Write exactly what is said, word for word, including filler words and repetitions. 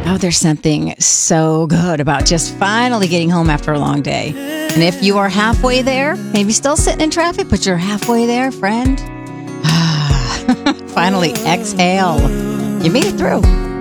Oh, there's something so good about just finally getting home after a long day. And if you are halfway there, maybe still sitting in traffic, but you're halfway there, friend. Finally, exhale. You made it through.